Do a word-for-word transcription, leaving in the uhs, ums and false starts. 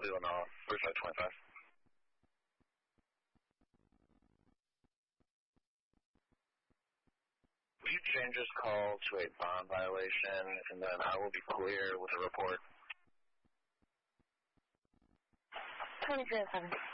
Leland, uh, forty-five twenty-five. Will you change this call to a bond violation, and then I will be clear with a report? twenty-three oh seven.